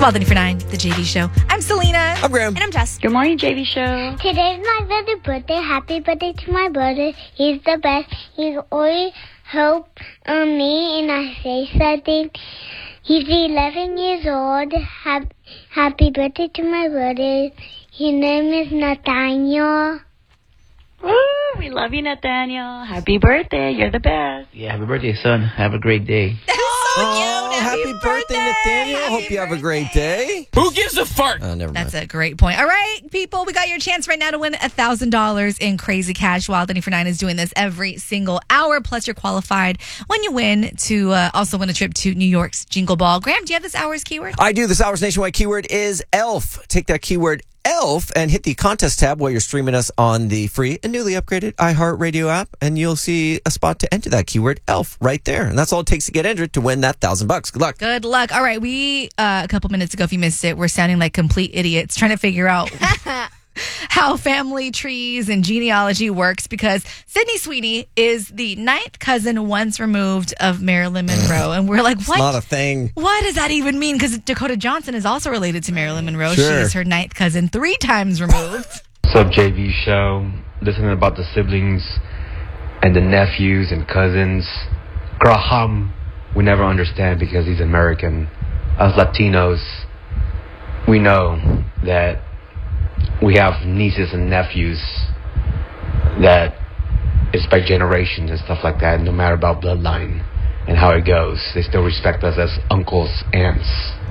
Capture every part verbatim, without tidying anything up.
Swaldony for Nine, the J V Show. I'm Selena. I'm Graham. And I'm Jess. Good morning, J V Show. Today's my brother's birthday. Happy birthday to my brother. He's the best. He's always helped um, me and I say something. He's eleven years old. Happy, happy birthday to my brother. His name is Nathaniel. Woo, we love you, Nathaniel. Happy birthday. You're the best. Yeah, happy birthday, son. Have a great day. Oh, happy, happy birthday, Nathaniel. Happy Hope you have a great day. Who gives a fart? Oh, never mind. That's a great point. All right, people, we got your chance right now to win one thousand dollars in Crazy Cash. Swaldony for Nine is doing this every single hour. Plus, you're qualified when you win to uh, also win a trip to New York's Jingle Ball. Graham, do you have this hour's keyword? I do. This hour's nationwide keyword is ELF. Take that keyword ELF and hit the contest tab while you're streaming us on the free and newly upgraded iHeartRadio app, and you'll see a spot to enter that keyword ELF right there. And that's all it takes to get entered to win that thousand bucks. Good luck. Good luck. All right, we, uh, a couple minutes ago, if you missed it, we're sounding like complete idiots trying to figure out how family trees and genealogy works, because Sydney Sweeney is the ninth cousin once removed of Marilyn Monroe. And we're like, what? It's not a thing. What does that even mean? Because Dakota Johnson is also related to Marilyn Monroe. Sure. She's her ninth cousin, three times removed. What's up, J V Show? Listening about the siblings and the nephews and cousins. Graham, we never understand because he's American. Us Latinos, we know that we have nieces and nephews that it's by generations and stuff like that, no matter about bloodline and how it goes. They still respect us as uncles, aunts.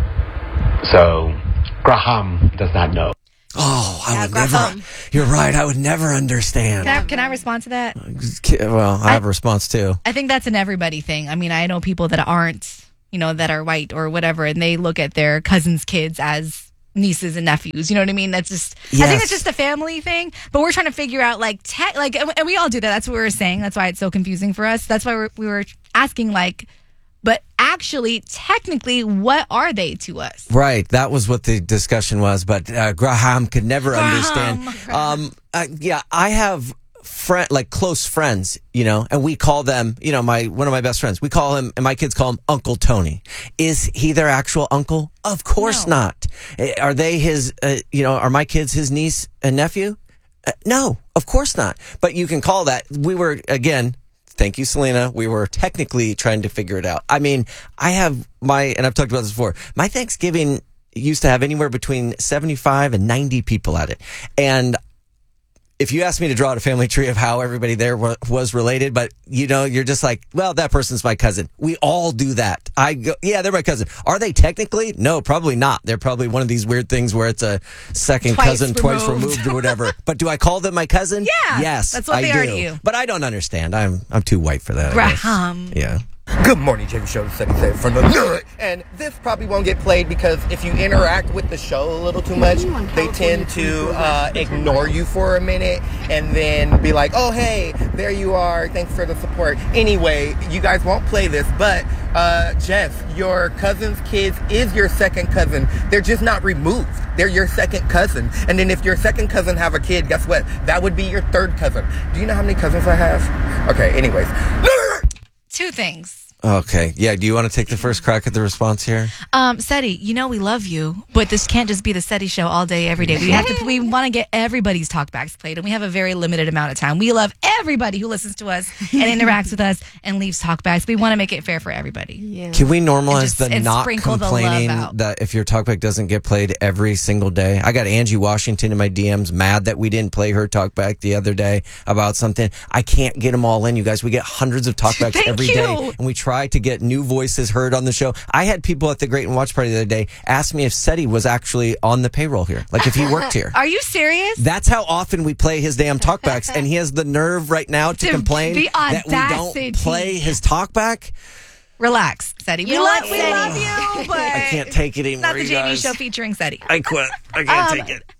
So, Graham does not know. Oh, I Yeah, would Graham. never. You're right. I would never understand. Can I, can I respond to that? Well, I have a response too. I think that's an everybody thing. I mean, I know people that aren't, you know, that are white or whatever, and they look at their cousins' kids as nieces and nephews. You know what I mean? That's just, Yes. I think it's just a family thing, but we're trying to figure out like, te- like, and and we all do that. That's what we were saying. That's why it's so confusing for us. That's why we're, we were asking like, but actually, technically, what are they to us? Right. That was what the discussion was, but uh, Graham could never Graham. understand. Um, uh, yeah, I have friend, like close friends, you know, and we call them, you know, my one of my best friends. We call him, and my kids call him Uncle Tony. Is he their actual uncle? Of course No. not. Eh, Are they his, uh, you know, are my kids his niece and nephew? Uh, no, of course not. But you can call that. We were, again, thank you, Selena. We were technically trying to figure it out. I mean, I have my, and I've talked about this before, my Thanksgiving used to have anywhere between seventy-five and ninety people at it. And if you asked me to draw out a family tree of how everybody there wa- was related, but you know, you're just like, well, that person's my cousin. We all do that. I go, yeah, they're my cousin. Are they technically? No, probably not. They're probably one of these weird things where it's a second Twice cousin, twice removed. removed or whatever. But do I call them my cousin? Yeah, Yes, that's what I they do. are to you. But I don't understand. I'm I'm too white for that. I guess. Graham. Yeah. Good morning, J V Show. Sunny said from the and this probably won't get played because if you interact with the show a little too much, they tend to uh, ignore you for a minute and then be like, "Oh, hey, there you are. Thanks for the support." Anyway, you guys won't play this, but uh, Jeff, your cousin's kids is your second cousin. They're just not removed. They're your second cousin. And then if your second cousin have a kid, guess what? That would be your third cousin. Do you know how many cousins I have? Okay. Anyways. Two things. Okay. Yeah. Do you want to take the first crack at the response here? Um, Seti, you know we love you, but this can't just be the Seti show all day, every day. We have to. We want to get everybody's talkbacks played, and we have a very limited amount of time. We love everybody who listens to us and interacts with us and leaves talkbacks. We want to make it fair for everybody. Yeah. Can we normalize just- the and not sprinkle the love complaining out. that if your talkback doesn't get played every single day? I got Angie Washington in my D Ms mad that we didn't play her talkback the other day about something. I can't get them all in, you guys. We get hundreds of talkbacks Thank every you. day, and we try to get new voices heard on the show. I had people at the Great and Watch Party the other day ask me if Seti was actually on the payroll here, like if he worked here. Are you serious? That's how often we play his damn talkbacks, and he has the nerve right now to, To complain the that we audacity. don't play his talkback. Relax, Seti. We You know love what, we Seti? love you, but I can't take it anymore, not the you J V guys. show featuring Seti. I quit. I can't Um, take it.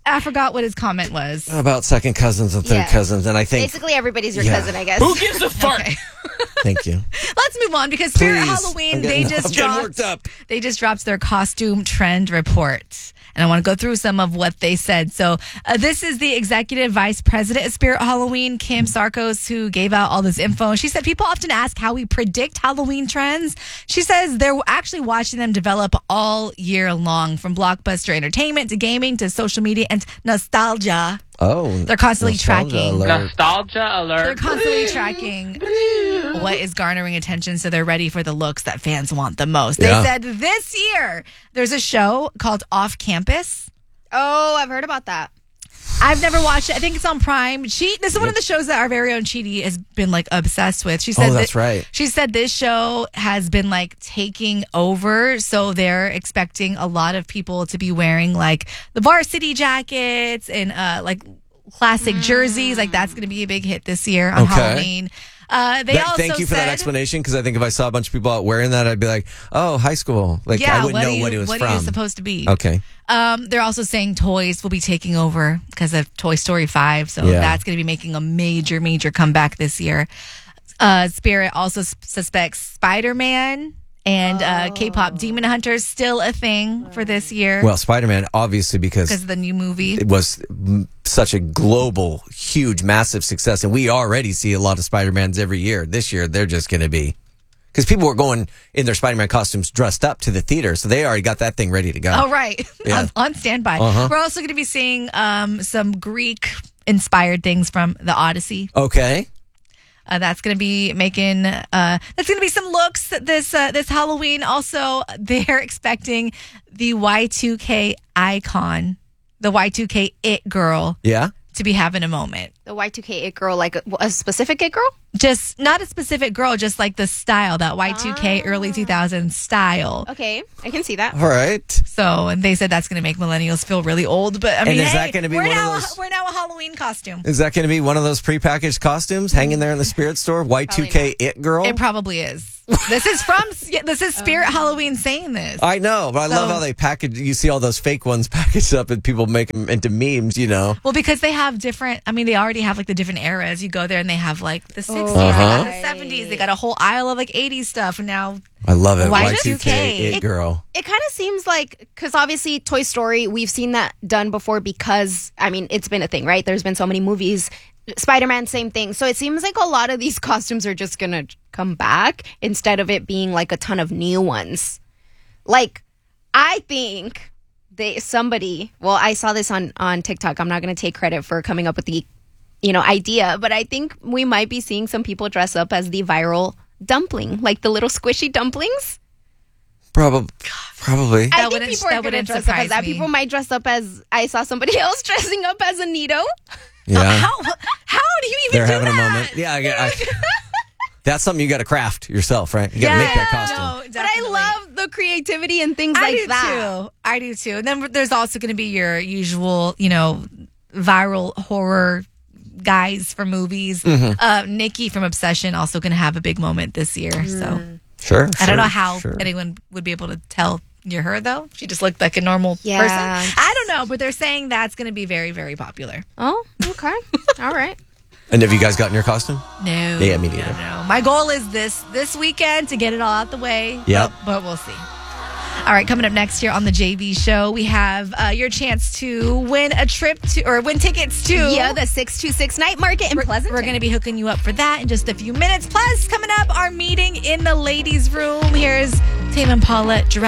I forgot what his comment was. About second cousins and third Yeah. cousins, and I think Basically, everybody's your Yeah. cousin, I guess. Who gives a fart? Okay. thank you. Let's move on because Spirit Please. Halloween, I'm they getting- just I'm getting dropped worked up. they just dropped their costume trend report. And I want to go through some of what they said. So uh, this is the executive vice president of Spirit Halloween, Kim Sarkos, who gave out all this info. She said people often ask how we predict Halloween trends. She says they're actually watching them develop all year long, from blockbuster entertainment to gaming to social media and nostalgia. Oh, They're constantly nostalgia tracking. alert. Nostalgia alert. They're constantly tracking what is garnering attention, so they're ready for the looks that fans want the most. They Yeah. said this year there's a show called Off Campus. Oh, I've heard about that. I've never watched it. I think it's on Prime. She this is one of the shows that our very own Chidi has been like obsessed with. She said Oh, that's that- right. She said this show has been like taking over, so they're expecting a lot of people to be wearing like the varsity jackets and uh like classic jerseys. Like that's going to be a big hit this year on Okay. Halloween. Uh, they That- also thank you for said, that explanation, because I think if I saw a bunch of people out wearing that, I'd be like, "Oh, high school." Like Yeah, I wouldn't what know are you, what it was what from. are you supposed to be? Okay. Um, they're also saying toys will be taking over because of Toy Story five. So Yeah. that's going to be making a major, major comeback this year. Uh, Spirit also s- suspects Spider-Man and uh, K-pop Demon Hunters still a thing for this year Well, Spider-Man, obviously, because because of the new movie. it was mm, such a global, huge, massive success, and we already see a lot of Spider-Mans every year. This year, they're just going to be, because people were going in their Spider-Man costumes dressed up to the theater, so they already got that thing ready to go. Oh, right. Yeah. on, on standby. Uh-huh. We're also going to be seeing um, some Greek-inspired things from the Odyssey. Okay. Uh, that's going to be making. Uh, that's going to be some looks this uh, this Halloween. Also, they're expecting the Y two K icon, the Y two K it girl, Yeah. to be having a moment. The Y two K it girl, like a, a specific it girl? Just not a specific girl, just like the style, that Y two K early two thousands style. Okay, I can see that. All right. So, and they said that's going to make millennials feel really old. But I mean, is that hey, gonna be we're one of now those- we're now a Halloween costume. Is that going to be one of those prepackaged costumes hanging there in the Spirit store? Y two K it girl? It probably is. This is from this is Spirit Halloween saying this. I know, but I love So- how they package. You see all those fake ones packaged up, and people make them into memes. You know. Well, because they have different, I mean, they already have like the different eras. You go there and they have like the sixties, Uh-huh. they got the seventies, they got a whole aisle of like eighties stuff. And now, I love it. Y Y two two K. K it girl. It kind of seems like, because obviously Toy Story, we've seen that done before because, I mean, it's been a thing, right? There's been so many movies. Spider-Man, same thing. So it seems like a lot of these costumes are just going to come back instead of it being like a ton of new ones. Like, I think they somebody, well, I saw this on, on TikTok. I'm not going to take credit for coming up with the, you know, idea, but I think we might be seeing some people dress up as the viral dumpling, like the little squishy dumplings. Probably. Probably. I That think wouldn't- people are that going to wouldn't dress up surprise as that. me. People might dress up as, I saw somebody else dressing up as a Nito. Yeah. how how do you even They're do having that? a moment. Yeah. I, I, that's something you got to craft yourself, right? You got to make that costume. No, But I definitely. love the creativity and things I like do that. too. I do too. And then there's also going to be your usual, you know, viral horror guys from movies. Mm-hmm. Uh, Nikki from Obsession also going to have a big moment this year. So Sure. I don't know sure, how sure. anyone would be able to tell you're her though. She just looked like a normal Yeah. person. I don't know, but they're saying that's going to be very, very popular. Oh, okay. All right. And have you guys gotten your costume? No, Yeah, me no, neither. no. My goal is this this weekend to get it all out the way. Yep. but, but we'll see. All right, coming up next here on the J V Show, we have uh, your chance to win a trip to or win tickets to Yeah, the six two six Night Market in Pleasant. We're going to be hooking you up for that in just a few minutes. Plus, coming up, our meeting in the ladies' room. Here's Tame Impala.